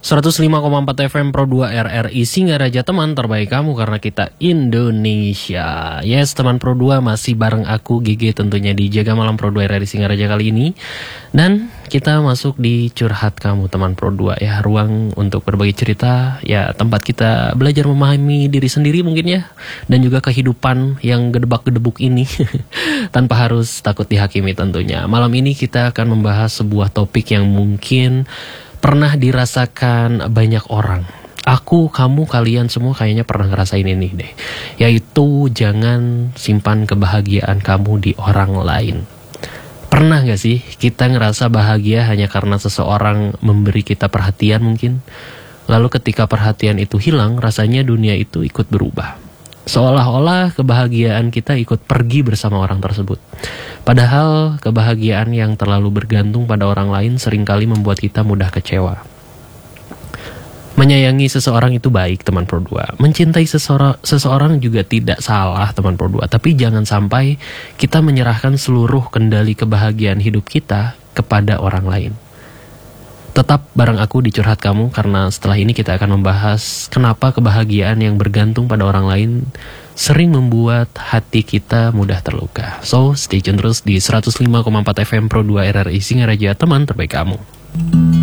105,4 FM Pro 2 RRI Singaraja, teman terbaik kamu karena kita Indonesia. Yes, teman Pro 2 masih bareng aku GG tentunya di Jaga Malam Pro 2 RRI Singaraja kali ini. Dan kita masuk di Curhat Kamu teman Pro 2 ya, ruang untuk berbagi cerita, ya tempat kita belajar memahami diri sendiri mungkin ya, dan juga kehidupan yang gedebak-gedebuk ini tanpa harus takut dihakimi tentunya. Malam ini kita akan membahas sebuah topik yang mungkin pernah dirasakan banyak orang. Aku, kamu, kalian semua kayaknya pernah ngerasain ini deh. Yaitu jangan simpan kebahagiaan kamu di orang lain. Pernah gak sih kita ngerasa bahagia hanya karena seseorang memberi kita perhatian mungkin? Lalu ketika perhatian itu hilang, rasanya dunia itu ikut berubah. Seolah-olah kebahagiaan kita ikut pergi bersama orang tersebut. Padahal kebahagiaan yang terlalu bergantung pada orang lain seringkali membuat kita mudah kecewa. Menyayangi seseorang itu baik teman Pro 2. Mencintai seseorang juga tidak salah teman Pro 2. Tapi jangan sampai kita menyerahkan seluruh kendali kebahagiaan hidup kita kepada orang lain. Tetap bareng aku di Curhat Kamu, karena setelah ini kita akan membahas kenapa kebahagiaan yang bergantung pada orang lain sering membuat hati kita mudah terluka. So, stay tune terus di 105,4 FM Pro 2 RRI Singaraja, teman terbaik kamu.